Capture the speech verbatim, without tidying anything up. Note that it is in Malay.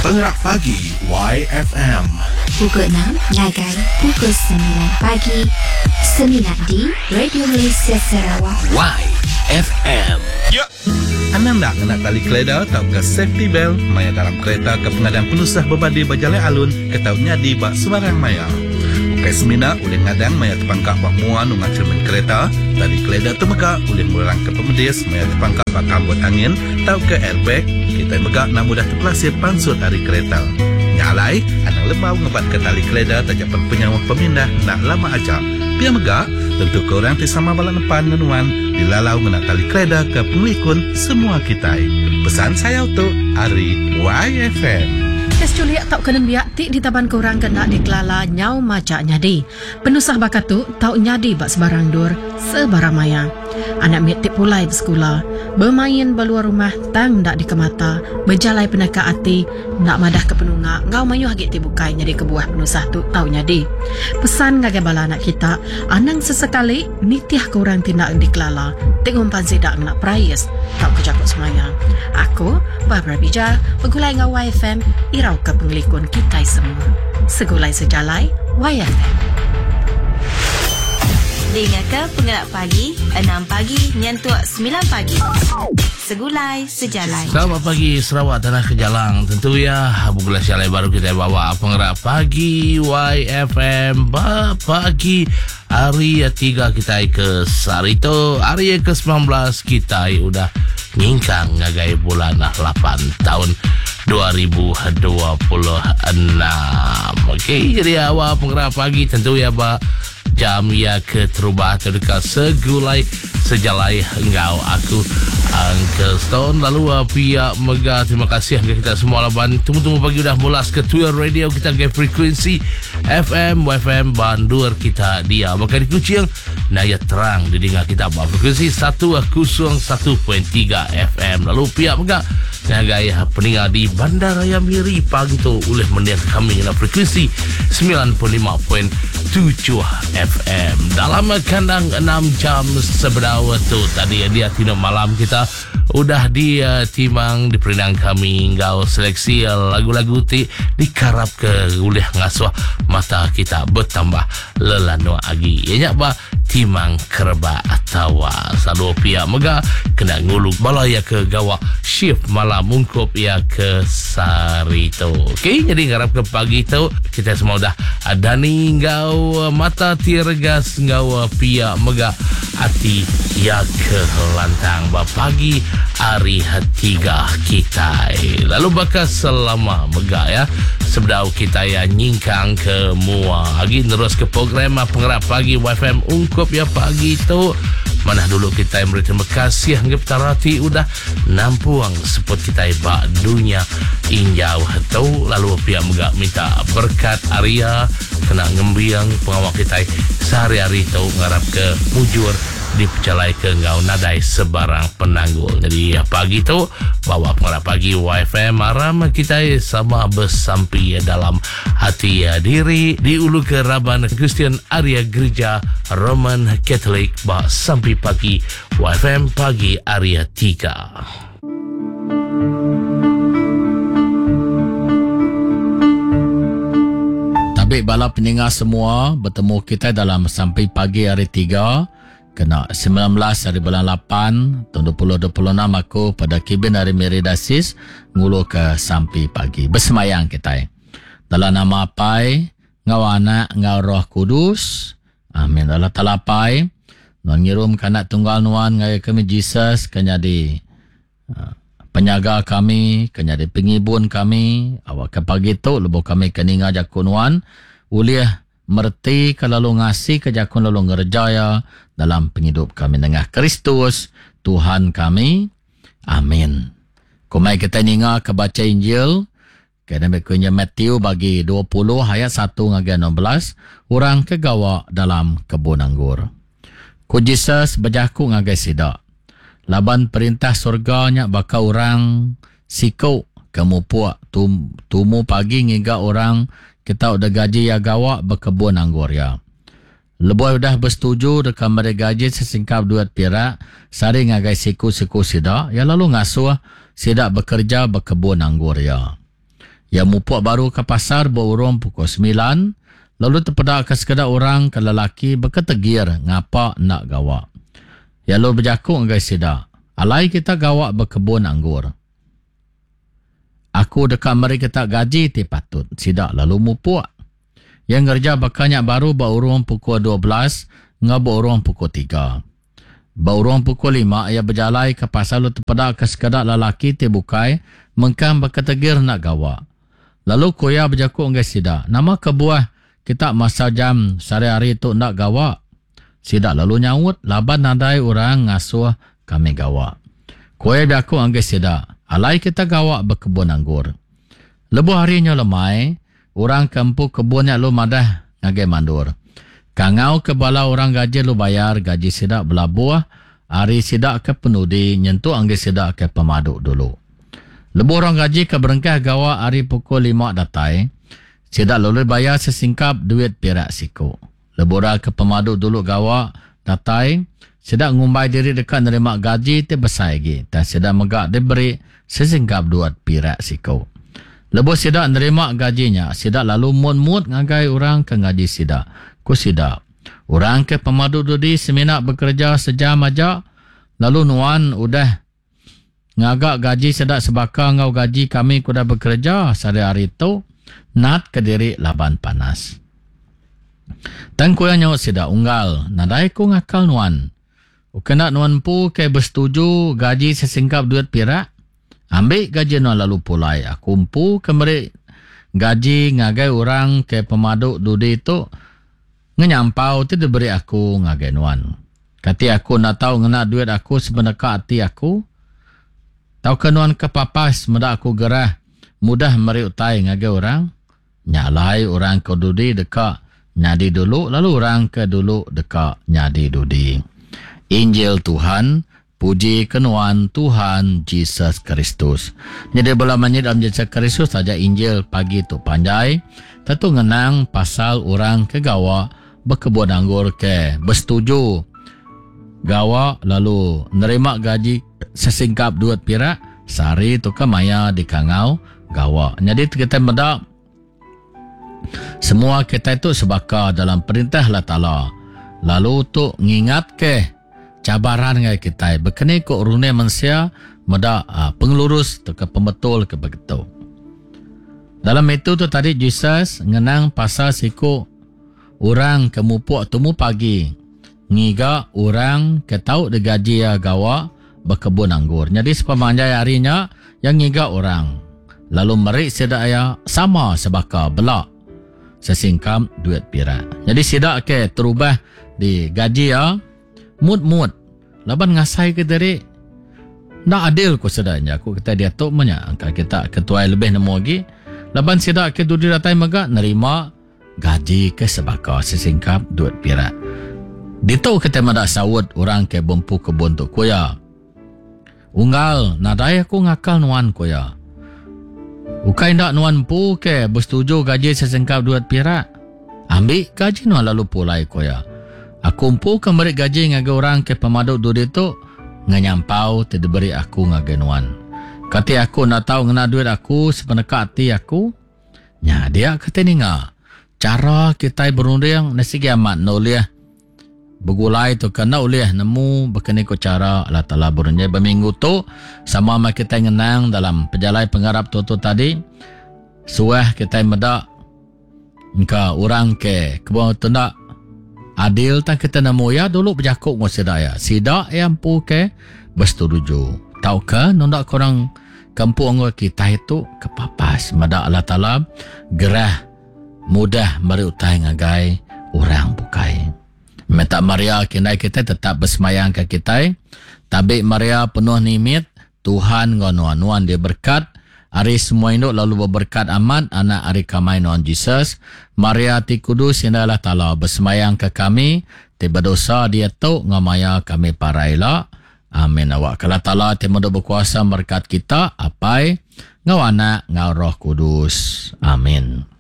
Pengerak Pagi Y F M. Pukul enam, Nagai. Pukul sembilan pagi. sembilan di Radio Malaysia Sarawak. Y F M. Ya. Anda nak kena tali keleda atau ke safety belt maya dalam kereta ke pengadang penusah berbadi berjalan alun ke tahunya di bak sebarang maya. Ukai semina ulih ngadang maya terpangkak bak muan ungat cermin kereta. Tali keleda temegak ulih murang ke pemedis maya terpangkak bak kambut angin atau ke airbag. Kita megak nak mudah terpelasir pansut dari kereta. Nyalai, anak lebau ngebat ke tali keleda tajapan penyawah pemindah nak lama aja. Biar megak, tentu korang tisama balan depan ngenuan dilalau ngena tali keleda ke pengelikun semua kita. Pesan saya untuk Ari Y F M. Kes culiak tak kena biak tik di taban korang kena dikelala nyau macak nyadi. Penusah bakat tu tau nyadi bak sebarang dur sebarang maya. Anak mit tik pulai bersekolah. Bermain beluar rumah tang dak dikemata. Berjalai penaka hati nak madah ke penunga. Ngau mayu hagit ti bukai nyadi kebuah penusah tu tau nyadi. Pesan ngagai bala anak kita, anang sesekali nitiah korang tindak dikelala. Tengok umpan sidak nak prayas tau kejakut semaya. Aku Barbara Bija pegulai ngau Y F M irau ke pengelikun kita semua. Segulai sejalai Y F M. Dengarkan Pengerak Pagi enam pagi nyentuak sembilan pagi. Segulai sejalai. Selamat pagi Sarawak Tanah Kejalang. Tentu ya bulan sialai baru kita bawa Pengerak Pagi Y F M pagi hari tiga kita ke Sarito. Hari ke sembilan belas kita udah ngingkang ngagai bulan lapan tahun dua ribu dua puluh enam. Okey, jadi awal Pengerak Pagi tentu ya ba jam ya ke terubah terdekat segulai sejalai engkau aku Uncle Stone. Lalu uh, pihak Mega, terima kasih kepada kita semua laban tunggu-tunggu pagi udah mulas ke Twitter Radio kita ke frekuensi F M Y F M Bandur kita dia bakal di Kuching naya terang didengar kita bah frekuensi seratus satu perpuluhan tiga F M. Lalu pihak Mega ngagai pendengar di Bandaraya Miri pagi tu oleh mendengar kami dalam frekuensi sembilan puluh lima perpuluhan tujuh F M. Dalam kandang enam jam seberdua tu tadi dia tino malam kita udah dia timang di perindang kami ngau seleksi lagu-lagu ti dikarap ke oleh ngasuh mata kita bertambah lelano agi. Ianya ba timang kerba atawa selalu pihak Mega kena nguluk balaya ke gawa shift malam mungkup ya ke Sarito. Okey, jadi ngarap ke pagi tu kita semua dah ada ni ngau mata tirgas ngau pihak Mega hati ya ke lantang ba pagi hari tiga kita. Lalu bakal selama Mega ya sebedau kita ya nyingkang ke mua lagi terus ke program Pengerak Pagi Y F M ungkup ya pagi tu mana dulu kita yang beri terima kasih anggap tarati udah nampuang seput kita bak dunia injau tu. Lalu pihak Mega minta berkat Arya kena ngembiang pengawal kita sehari-hari tu ngarap ke mujur dipecalai ke ngau nadai sebarang penanggul. Jadi pagi tu bawa Pengerak Pagi Y F M maram kita sama bersampi dalam hati diri di ulu ke Raban Kristian Arya Gereja Roman Katolik bah sampai pagi Y F M pagi Arya tiga. Tabik bala pendengar semua bertemu kita dalam sampai pagi hari tiga kena sembilan belas hari bulan lapan tahun dua ribu dua puluh enam aku pada Kibin hari Meridasis ngulu ke sampai pagi bersemayang kita dalam nama Apai ngau anak ngau Roh Kudus amin. Dalam talapai non ngirum kanak tunggal nuan ngai kami Jesus kenyadi uh, penyaga kami kenyadi pengibun kami awak ke pagi tu lebu kami keninga jakunuan uliah merti kalau ngasih ke jakun lalu ngerjaya dalam penghidup kami dengan Kristus Tuhan kami. Amin. Kumai kita ninga ke baca Injil kena berkunya Matthew bagi dua puluh ayat satu hingga enam belas orang kegawa dalam kebun anggur. Ku Jesus berjaku ngagai sidak. Laban perintah surganya baka orang sikau kamu puak tum, tumu pagi ngiga orang kita udah gaji ya gawa berkebun anggur ya. Lebuh udah bersetuju dekat mereka gaji sesingkap duit perak sari ngagai siku-siku sidak ya lalu ngasuh sidak bekerja berkebun anggur ya. Yang mupuk baru ke pasar berurung pukul sembilan. Lalu terpedak ke sekedar orang ke lelaki berketegir ngapa nak gawak. Ya lo berjakuk guys sidak. Alai kita gawak berkebun anggur. Aku dekat mari kita gaji ti patut. Sidak lalu mupuk. Yang kerja bakanyak baru berurung pukul dua belas. Nga berurung pukul tiga. Berurung pukul lima. Ia berjalai ke pasar lo terpedak ke sekedar lelaki ti bukai. Mengkam berketegir nak gawak. Lalu kuya berjakuk guys sidak. Nama kebuah kita masa jam sehari-hari tu nak gawak. Sidak lalu nyawut. Laban nadai orang ngasuh kami gawak. Kuya berjakuk guys sidak. Alai kita gawak berkebun anggur. Lebuh harinya lemai. Orang kempu kebunnya lu madah ngagai mandur. Kangau ke bala orang gaji lu bayar. Gaji sidak belabuah. Hari sidak ke penudi. Nyentuh anggai sidak ke pemaduk dulu. Lebuh orang gaji ke berengkah gawak hari pukul lima datai. Sidak lalu bayar sesingkap duit perak siku. Lebura ke pemaduk dulu gawak datai. Sidak ngumbai diri dekat nerima gaji te besar lagi. Dan sidak megak diberi sesingkap duit perak siku. Lebuh sidak nerima gajinya. Sidak lalu mut-mut ngagai orang ke gaji sidak. Ku sidak. Orang ke pemaduk dudi seminak bekerja sejam aja. Lalu nuan udah ngagak gaji sidak sebakar ngau gaji kami kuda bekerja sehari-hari tu. Nat ke diri laban panas. Dan kuya nyawat sidak unggal. Nadai ku ngakal nuan. Ukena nuan pu ke bersetuju gaji sesingkap duit perak. Ambil gaji nuan lalu pulai. Aku empu kemeri gaji ngagai orang ke pemaduk dudi tu. Ngenyampau tu diberi aku ngagai nuan. Kati aku nak tahu ngena duit aku sebenarnya hati aku. Tahu ke nuan kepapas medak aku gerah. Mudah meri utai ngagai orang. Nyalai orang ke dudi dekat nyadi dulu. Lalu orang ke dulu dekat nyadi dudi. Injil Tuhan. Puji kenuan Tuhan Yesus Kristus. Jadi bila menyit dalam Yesus Kristus saja Injil pagi tu panjai. Tentu ngenang pasal orang ke gawa berkebun anggur ke bersetuju gawa lalu nerima gaji sesingkap duit perak. Sehari tu ke maya di kangau gawa. Jadi kita medak semua kita itu sebakar dalam perintah Allah Ta'ala. Lalu tu ngingat ke cabaran ngai kita. Berkini ko urune manusia medak uh, pengelurus tu ke pembetul ke begitu. Dalam itu tu tadi Jesus ngenang pasal siku orang ke mupuk temu pagi. Ngiga orang ke tau de gaji ya gawa berkebun anggur. Jadi sepamanjai harinya yang ngiga orang. Lalu merik sedaya sama sebakar belak. Sesingkam duit perak. Jadi sidak ke terubah di gaji ya. Mut-mut. Laban ngasai ke diri. Nak adil ko sedanya. Aku kita dia tok menya. Angka kita ketuai lebih nemu lagi. Laban sidak ke dudi datai megak. Nerima gaji ke sebakar sesingkap duit perak. Dito kita madak sawut orang ke bempu kebun tu. Kuya. Unggal. Nadai aku ngakal nuan kuya. Ukai ndak nuan pu ke bersetuju gaji sesingkap duit perak. Ambil gaji nuan lalu pulai kuya. Aku empu kembali gaji ngagai orang ke pemaduk dudi tu. Nganyampau tidak beri aku ngagai nuan. Kati aku nak tahu ngena duit aku sependekat hati aku. Nya dia kata ni nga. Cara kita berunding nasi kiamat nolih. Begulai tu kena ulih nemu berkini ko cara Allah Ta'ala berunding. Berminggu tu sama sama kita ngenang dalam pejalai pengharap tu tu tadi. Suah kita medak. Engkau orang ke kebun tendak. Adil tak kita nemu ya dulu berjakuk ngos sedaya. Sidak yang pu ke bersetuju. Tahu ke nondak korang kampung kita itu kepapas. Medak Allah Ta'ala gerah mudah meri utai ngagai orang bukai. Minta Maria kinai kita tetap bersemayang ke kita. Tabik Maria penuh nimit. Tuhan ngonuan-nuan dia berkat. Hari semua induk lalu berberkat amat. Anak hari kamai nuan Jesus. Maria ti kudus yang Allah Ta'ala bersemayang ke kami. Tiba dosa dia tu ngamaya kami paraila. Amin. Awak kalau Ta'ala tiba berkuasa berkat kita. Apai. Ngau anak ngau roh kudus. Amin.